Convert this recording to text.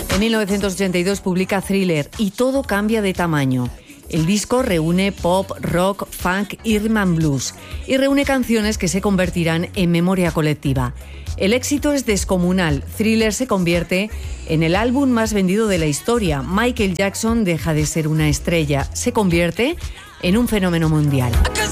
En 1982 publica Thriller y todo cambia de tamaño. El disco reúne pop, rock, funk y rhythm and blues y reúne canciones que se convertirán en memoria colectiva. El éxito es descomunal. Thriller se convierte en el álbum más vendido de la historia. Michael Jackson deja de ser una estrella, se convierte en un fenómeno mundial.